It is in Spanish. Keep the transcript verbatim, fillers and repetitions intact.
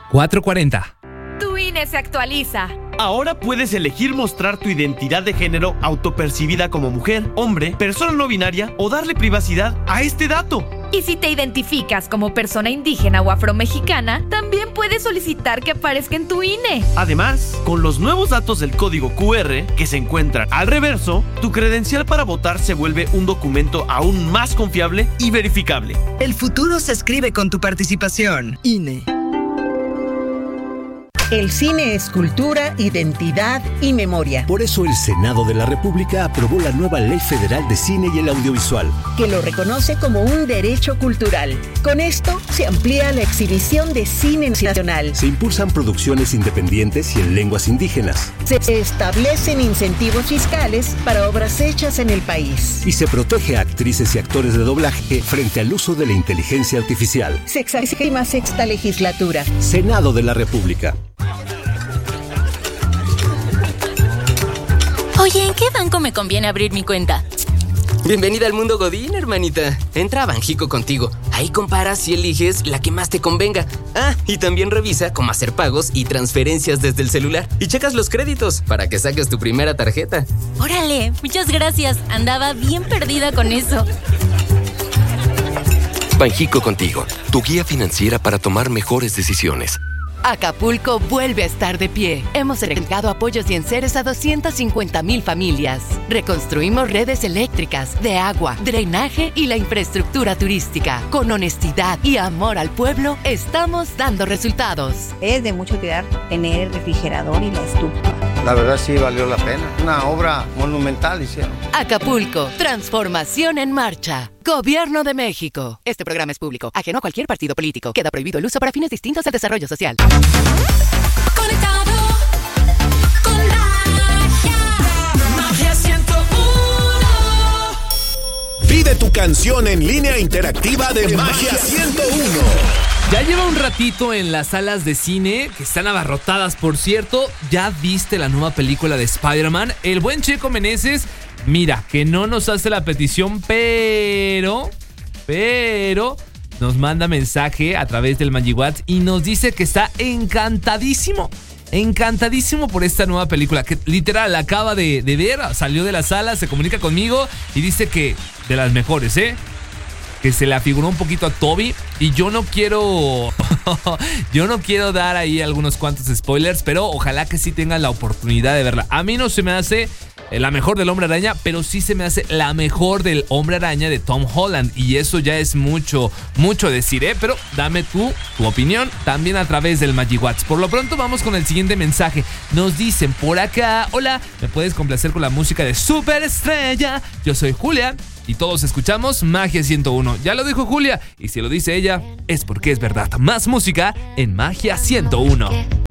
cuatro cuarenta. Tu I N E se actualiza. Ahora puedes elegir mostrar tu identidad de género autopercibida como mujer, hombre, persona no binaria o darle privacidad a este dato. Y si te identificas como persona indígena o afromexicana, también puedes solicitar que aparezca en tu I N E. Además, con los nuevos datos del código cu erre que se encuentran al reverso, tu credencial para votar se vuelve un documento aún más confiable y verificable. El futuro se escribe con tu participación. I N E. El cine es cultura, identidad y memoria. Por eso el Senado de la República aprobó la nueva Ley Federal de Cine y el Audiovisual, que lo reconoce como un derecho cultural. Con esto se amplía la exhibición de cine nacional. Se impulsan producciones independientes y en lenguas indígenas. Se establecen incentivos fiscales para obras hechas en el país. Y se protege a actrices y actores de doblaje frente al uso de la inteligencia artificial. Sexagésima sexta legislatura. Senado de la República. Oye, ¿en qué banco me conviene abrir mi cuenta? Bienvenida al mundo Godín, hermanita. Entra a Banjico Contigo. Ahí comparas y eliges la que más te convenga. Ah, y también revisa cómo hacer pagos y transferencias desde el celular. Y checas los créditos para que saques tu primera tarjeta. Órale, muchas gracias. Andaba bien perdida con eso. Banjico Contigo, tu guía financiera para tomar mejores decisiones. Acapulco vuelve a estar de pie. Hemos entregado apoyos y enseres a doscientas cincuenta mil familias. Reconstruimos redes eléctricas, de agua, drenaje y la infraestructura turística. Con honestidad y amor al pueblo, estamos dando resultados. Es de mucho cuidar tener refrigerador y la estufa. La verdad sí valió la pena. Una obra monumental hicieron. Acapulco, transformación en marcha. Gobierno de México. Este programa es público, ajeno a cualquier partido político. Queda prohibido el uso para fines distintos al desarrollo social. Conectado con Magia. Magia ciento uno. Pide tu canción en línea interactiva de Magia ciento uno. Ya lleva un ratito en las salas de cine, que están abarrotadas, por cierto. ¿Ya viste la nueva película de Spider-Man? El buen Checo Meneses, mira, que no nos hace la petición, pero... Pero... nos manda mensaje a través del MagiWatt y nos dice que está encantadísimo. Encantadísimo por esta nueva película, que literal acaba de, de ver, salió de la sala, se comunica conmigo y dice que de las mejores, ¿eh? Que se le afiguró un poquito a Toby. Y yo no quiero yo no quiero dar ahí algunos cuantos spoilers, pero ojalá que sí tengan la oportunidad de verla. A mí no se me hace la mejor del Hombre Araña, pero sí se me hace la mejor del Hombre Araña de Tom Holland. Y eso ya es mucho, mucho decir, ¿eh? Pero dame tú tu opinión también a través del MagiWatt. Por lo pronto vamos con el siguiente mensaje. Nos dicen por acá: hola, ¿me puedes complacer con la música de Superestrella? Yo soy Julia y todos escuchamos Magia ciento uno. Ya lo dijo Julia, y si lo dice ella, es porque es verdad. Más música en Magia ciento uno.